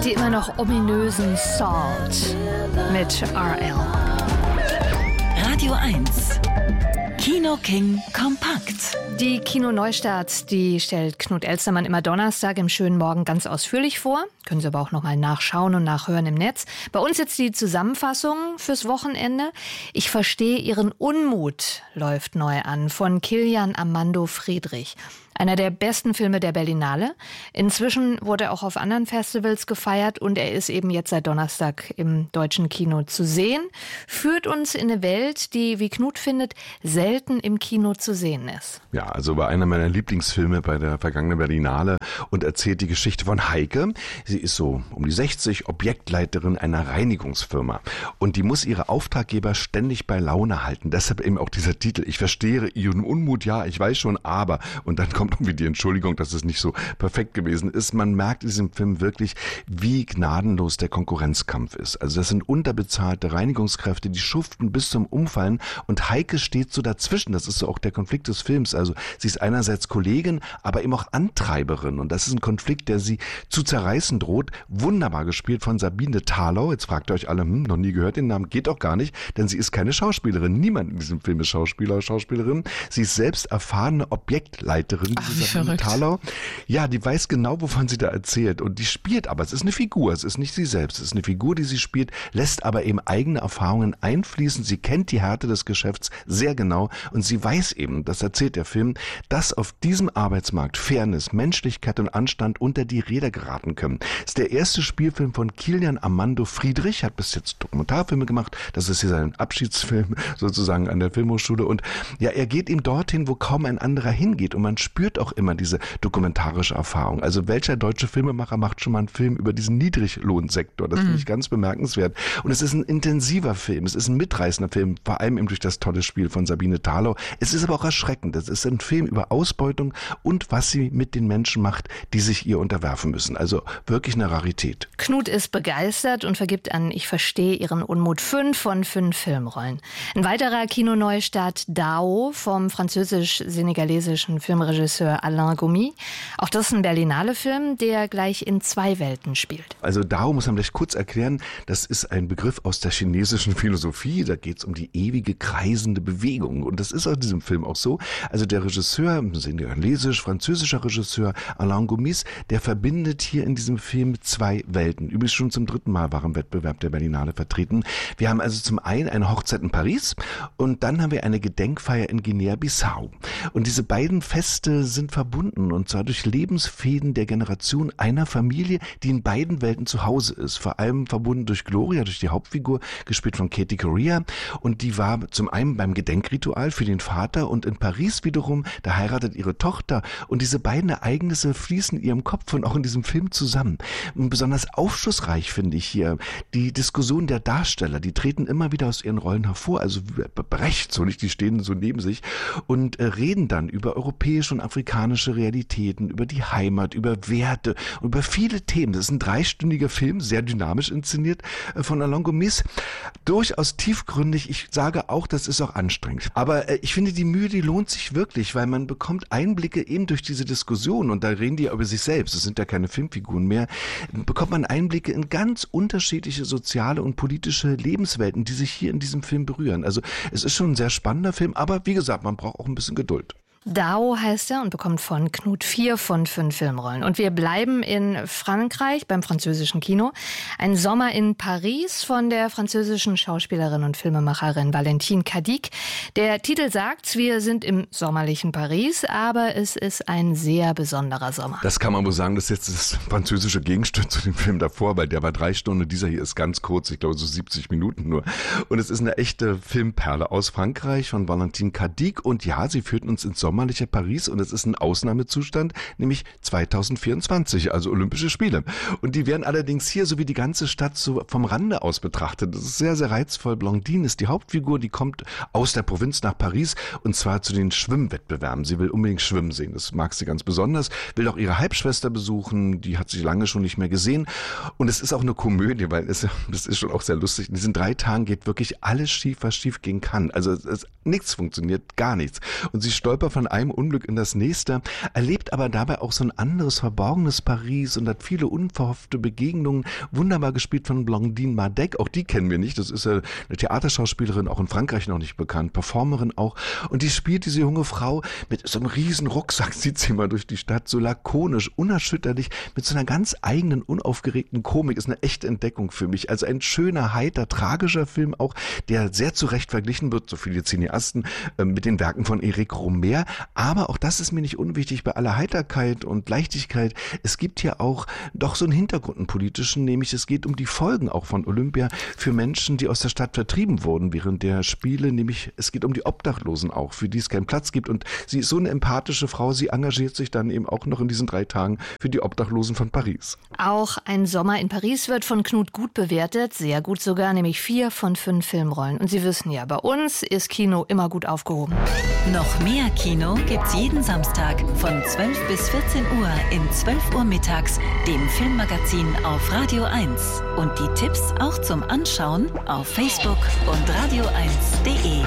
Die immer noch ominösen Salt mit RL. Radio 1. Kino King kompakt. Die Kino-Neustarts, die stellt Knut Elstermann immer Donnerstag im schönen Morgen ganz ausführlich vor. Können Sie aber auch noch mal nachschauen und nachhören im Netz. Bei uns jetzt die Zusammenfassung fürs Wochenende. Ich verstehe Ihren Unmut läuft neu an von Kilian Armando Friedrich. Einer der besten Filme der Berlinale. Inzwischen wurde er auch auf anderen Festivals gefeiert und er ist eben jetzt seit Donnerstag im deutschen Kino zu sehen. Führt uns in eine Welt, die, wie Knut findet, selten im Kino zu sehen ist. Ja, also war einer meiner Lieblingsfilme bei der vergangenen Berlinale und erzählt die Geschichte von Heike. Sie ist so um die 60, Objektleiterin einer Reinigungsfirma und die muss ihre Auftraggeber ständig bei Laune halten. Deshalb eben auch dieser Titel. Ich verstehe Ihren Unmut, ja, ich weiß schon, aber. Und dann kommt irgendwie die Entschuldigung, dass es nicht so perfekt gewesen ist. Man merkt in diesem Film wirklich, wie gnadenlos der Konkurrenzkampf ist. Also das sind unterbezahlte Reinigungskräfte, die schuften bis zum Umfallen und Heike steht so dazwischen. Das ist so auch der Konflikt des Films. Also sie ist einerseits Kollegin, aber eben auch Antreiberin und das ist ein Konflikt, der sie zu zerreißen droht. Wunderbar gespielt von Sabine Thalau. Jetzt fragt ihr euch alle, noch nie gehört den Namen, geht doch gar nicht, denn sie ist keine Schauspielerin. Niemand in diesem Film ist Schauspieler oder Schauspielerin. Sie ist selbst erfahrene Objektleiterin. Ach, wie verrückt. Thalau. Ja, die weiß genau, wovon sie da erzählt und die spielt aber, es ist eine Figur, es ist nicht sie selbst, es ist eine Figur, die sie spielt, lässt aber eben eigene Erfahrungen einfließen. Sie kennt die Härte des Geschäfts sehr genau und sie weiß eben, das erzählt der Film, dass auf diesem Arbeitsmarkt Fairness, Menschlichkeit und Anstand unter die Räder geraten können. Das ist der erste Spielfilm von Kilian Armando Friedrich, hat bis jetzt Dokumentarfilme gemacht, das ist hier sein Abschiedsfilm sozusagen an der Filmhochschule und ja, er geht ihm dorthin, wo kaum ein anderer hingeht und man spürt auch immer diese dokumentarische Erfahrung. Also welcher deutsche Filmemacher macht schon mal einen Film über diesen Niedriglohnsektor? Das finde ich ganz bemerkenswert. Und es ist ein intensiver Film, es ist ein mitreißender Film, vor allem eben durch das tolle Spiel von Sabine Thalau. Es ist aber auch erschreckend. Es ist ein Film über Ausbeutung und was sie mit den Menschen macht, die sich ihr unterwerfen müssen. Also wirklich eine Rarität. Knut ist begeistert und vergibt an Ich verstehe Ihren Unmut 5 von 5 Filmrollen. Ein weiterer Kinoneustart Dao vom französisch-senegalesischen Filmregisseur Alain Goumi. Auch das ist ein Berlinale-Film, der gleich in 2 Welten spielt. Also Dao muss man vielleicht kurz erklären, das ist ein Begriff aus der chinesischen Philosophie, da geht es um die ewige kreisende Bewegung und das ist in diesem Film auch so. Also der Regisseur, senegalesisch-französischer Regisseur Alain Goumi, der verbindet hier in diesem Film 2 Welten. Übrigens schon zum 3. Mal war im Wettbewerb der Berlinale vertreten. Wir haben also zum einen eine Hochzeit in Paris und dann haben wir eine Gedenkfeier in Guinea-Bissau. Und diese beiden Feste sind verbunden und zwar durch Lebensfäden der Generation einer Familie, die in beiden Welten zu Hause ist. Vor allem verbunden durch Gloria, durch die Hauptfigur, gespielt von Katie Correa. Und die war zum einen beim Gedenkritual für den Vater und in Paris wiederum, da heiratet ihre Tochter. Und diese beiden Ereignisse fließen in ihrem Kopf und auch in diesem Film zusammen. Und besonders aufschlussreich finde ich hier die Diskussion der Darsteller. Die treten immer wieder aus ihren Rollen hervor, also Brecht, so nicht, die stehen so neben sich und reden dann über europäische und afrikanische Realitäten, über die Heimat, über Werte und über viele Themen. Das ist ein 3-stündiger Film, sehr dynamisch inszeniert von Alain Goumi. Durchaus tiefgründig. Ich sage auch, das ist auch anstrengend. Aber ich finde, die Mühe, die lohnt sich wirklich, weil man bekommt Einblicke eben durch diese Diskussion und da reden die ja über sich selbst. Das sind ja keine Filmfiguren mehr. Bekommt man Einblicke in ganz unterschiedliche soziale und politische Lebenswelten, die sich hier in diesem Film berühren. Also es ist schon ein sehr spannender Film, aber wie gesagt, man braucht auch ein bisschen Geduld. Dao heißt er und bekommt von Knut 4 von 5 Filmrollen. Und wir bleiben in Frankreich beim französischen Kino. Ein Sommer in Paris von der französischen Schauspielerin und Filmemacherin Valentine Cadic. Der Titel sagt, wir sind im sommerlichen Paris, aber es ist ein sehr besonderer Sommer. Das kann man wohl sagen, das ist jetzt das französische Gegenstück zu dem Film davor, weil der war 3 Stunden, dieser hier ist ganz kurz, ich glaube so 70 Minuten nur. Und es ist eine echte Filmperle aus Frankreich von Valentine Cadic und ja, sie führt uns ins sommerliche Paris und es ist ein Ausnahmezustand, nämlich 2024, also Olympische Spiele. Und die werden allerdings hier, so wie die ganze Stadt, so vom Rande aus betrachtet. Das ist sehr, sehr reizvoll. Blondine ist die Hauptfigur, die kommt aus der Provinz nach Paris und zwar zu den Schwimmwettbewerben. Sie will unbedingt schwimmen sehen, das mag sie ganz besonders, will auch ihre Halbschwester besuchen, die hat sie lange schon nicht mehr gesehen. Und es ist auch eine Komödie, weil das ist schon auch sehr lustig. In diesen 3 Tagen geht wirklich alles schief, was schief gehen kann. Also nichts funktioniert, gar nichts. Und sie stolpert von von einem Unglück in das nächste, erlebt aber dabei auch so ein anderes, verborgenes Paris und hat viele unverhoffte Begegnungen, wunderbar gespielt von Blandine Madec, auch die kennen wir nicht, das ist ja eine Theaterschauspielerin, auch in Frankreich noch nicht bekannt, Performerin auch, und die spielt diese junge Frau mit so einem riesen Rucksack, zieht sie mal durch die Stadt, so lakonisch, unerschütterlich, mit so einer ganz eigenen, unaufgeregten Komik, ist eine echte Entdeckung für mich, also ein schöner, heiter, tragischer Film auch, der sehr zu Recht verglichen wird, so viele Cineasten, mit den Werken von Éric Rohmer, aber auch das ist mir nicht unwichtig bei aller Heiterkeit und Leichtigkeit. Es gibt hier auch doch so einen Hintergrund, einen politischen, nämlich es geht um die Folgen auch von Olympia für Menschen, die aus der Stadt vertrieben wurden während der Spiele, nämlich es geht um die Obdachlosen auch, für die es keinen Platz gibt und sie ist so eine empathische Frau, sie engagiert sich dann eben auch noch in diesen 3 Tagen für die Obdachlosen von Paris. Auch Ein Sommer in Paris wird von Knut gut bewertet, sehr gut sogar, nämlich 4 von 5 Filmrollen. Und Sie wissen ja, bei uns ist Kino immer gut aufgehoben. Noch mehr Kino gibt's jeden Samstag von 12 bis 14 Uhr in 12 Uhr mittags, dem Filmmagazin auf Radio 1. Und die Tipps auch zum Anschauen auf Facebook und radio1.de.